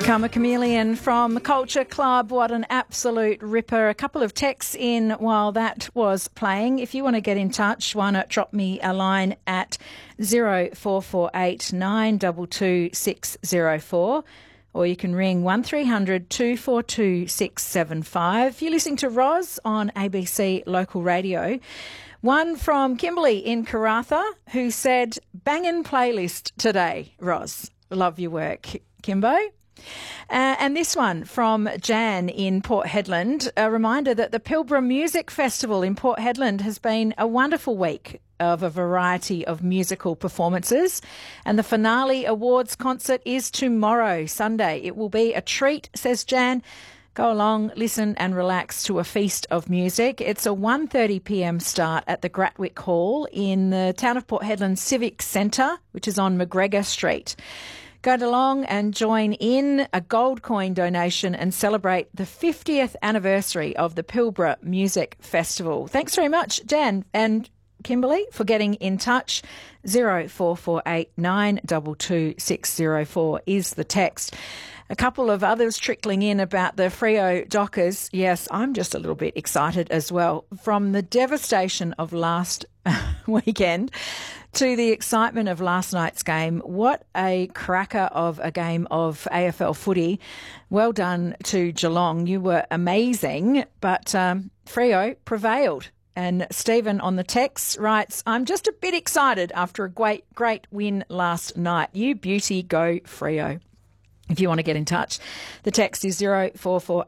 Karma Chameleon from Culture Club. What an absolute ripper. A couple of texts in while that was playing. If you want to get in touch, why not drop me a line at 0448 922 604, or you can ring 1300 242 675. You're listening to Roz on ABC Local Radio. One from Kimberly in Karratha who said, bangin' playlist today, Roz. Love your work, Kimbo. And this one from Jan in Port Hedland, a reminder that the Pilbara Music Festival in Port Hedland has been a wonderful week of a variety of musical performances, and the finale awards concert is tomorrow, Sunday. It will be a treat, says Jan. Go along, listen and relax to a feast of music. It's a 1:30pm start at the Gratwick Hall in the town of Port Hedland Civic Centre, which is on McGregor Street. Go along and join in a gold coin donation and celebrate the 50th anniversary of the Pilbara Music Festival. Thanks very much, Jan and Kimberly, for getting in touch. 0448 922 604 is the text. A couple of others trickling in about the Freo Dockers. Yes, I'm just a little bit excited as well. From the devastation of last weekend to the excitement of last night's game, what a cracker of a game of AFL footy. Well done to Geelong. You were amazing, but Freo prevailed. And Stephen on the text writes, I'm just a bit excited after a great win last night. You beauty, go Freo. If you want to get in touch, the text is 0448